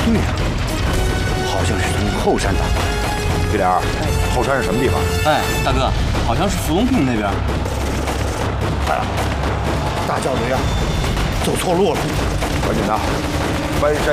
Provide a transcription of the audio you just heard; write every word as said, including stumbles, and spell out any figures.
对呀，好像是从后山打过来。玉莲，后山是什么地方？ 哎，大哥，好像是芙蓉坪那边。 坏了，大教队啊，走错路了，赶紧的，翻山